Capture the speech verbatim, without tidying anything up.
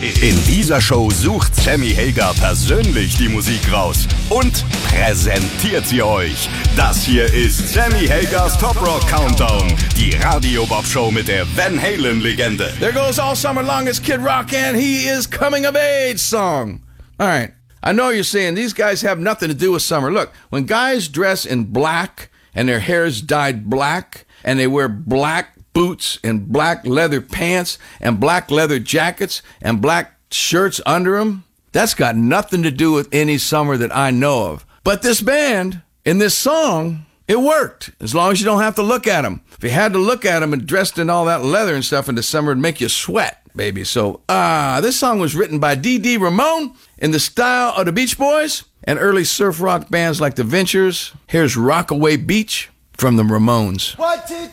In dieser Show sucht Sammy Hagar persönlich die Musik raus und präsentiert sie euch. Das hier ist Sammy Hagars Top Rock Countdown, die Radio Bob Show mit der Van Halen Legende. There goes All Summer Long, it's Kid Rock and he is Coming of Age song. All right, I know you're saying these guys have nothing to do with summer. Look, when guys dress in black and their hair's dyed black and they wear black boots and black leather pants and black leather jackets and black shirts under them, that's got nothing to do with any summer that I know of. But this band, in this song, it worked, as long as you don't have to look at them. If you had to look at them and dressed in all that leather and stuff in the summer, it'd make you sweat, baby. So, ah, uh, this song was written by Dee Dee Ramone in the style of the Beach Boys and early surf rock bands like the Ventures. Here's Rockaway Beach from the Ramones. What did